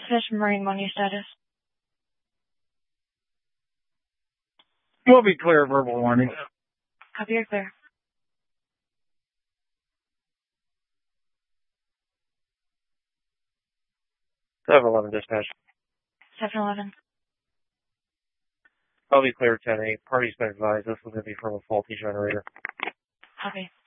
Fish Marine One, your status. We'll be clear, verbal warning. Copy, you're clear. 711 dispatch. 711. I'll be clear 10-8. Party's been advised this was going to be from a faulty generator. Copy.